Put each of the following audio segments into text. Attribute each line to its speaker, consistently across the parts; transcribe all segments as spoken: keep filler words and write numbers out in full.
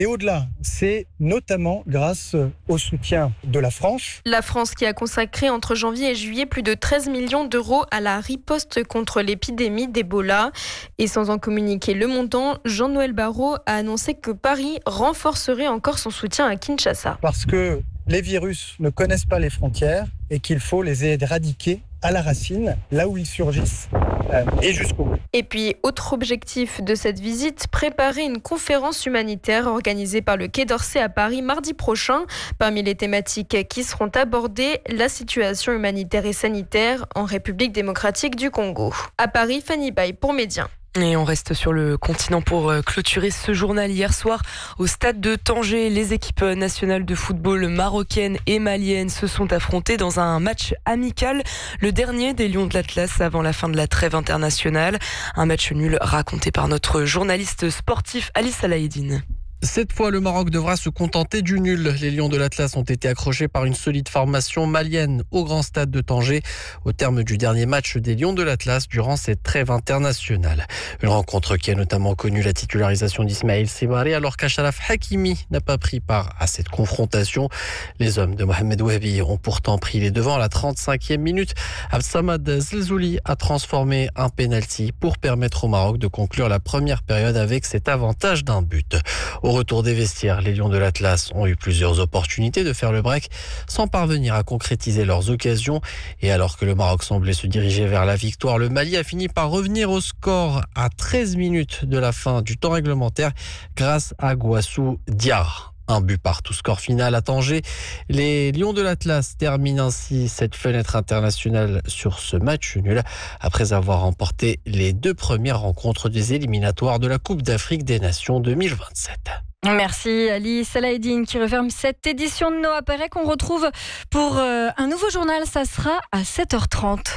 Speaker 1: Et au-delà, c'est notamment grâce au soutien de la France.
Speaker 2: La France qui a consacré entre janvier et juillet plus de treize millions d'euros à la riposte contre l'épidémie d'Ebola. Et sans en communiquer le montant, Jean-Noël Barrot a annoncé que Paris renforcerait encore son soutien à Kinshasa.
Speaker 1: Parce que les virus ne connaissent pas les frontières et qu'il faut les éradiquer à la racine, là où ils surgissent, euh, et jusqu'au bout.
Speaker 2: Et puis, autre objectif de cette visite, préparer une conférence humanitaire organisée par le Quai d'Orsay à Paris mardi prochain. Parmi les thématiques qui seront abordées, la situation humanitaire et sanitaire en République démocratique du Congo. À Paris, Fanny Baye pour Média.
Speaker 3: Et on reste sur le continent pour clôturer ce journal. Hier soir, au stade de Tanger, les équipes nationales de football marocaines et maliennes se sont affrontées dans un match amical, le dernier des Lions de l'Atlas avant la fin de la trêve internationale. Un match nul raconté par notre journaliste sportif Ali Salaheddine.
Speaker 4: Cette fois, le Maroc devra se contenter du nul. Les Lions de l'Atlas ont été accrochés par une solide formation malienne au grand stade de Tanger au terme du dernier match des Lions de l'Atlas durant cette trêve internationale. Une rencontre qui a notamment connu la titularisation d'Ismaël Sebari alors qu'Achraf Hakimi n'a pas pris part à cette confrontation. Les hommes de Mohamed Wahbi ont pourtant pris les devants à la trente-cinquième minute. Absamad Zelzouli a transformé un penalty pour permettre au Maroc de conclure la première période avec cet avantage d'un but. Au retour des vestiaires, les Lions de l'Atlas ont eu plusieurs opportunités de faire le break sans parvenir à concrétiser leurs occasions. Et alors que le Maroc semblait se diriger vers la victoire, le Mali a fini par revenir au score à treize minutes de la fin du temps réglementaire grâce à Gouassou Diarra. Un but partout, score final à Tanger. Les Lions de l'Atlas terminent ainsi cette fenêtre internationale sur ce match nul après avoir remporté les deux premières rencontres des éliminatoires de la Coupe d'Afrique des Nations deux mille vingt-sept.
Speaker 5: Merci Ali Salaheddine qui referme cette édition de Noah Perret qu'on retrouve pour euh, un nouveau journal. Ça sera à sept heures trente.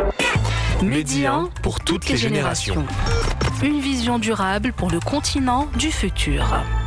Speaker 6: Médian pour toutes les générations. Une vision durable pour le continent du futur.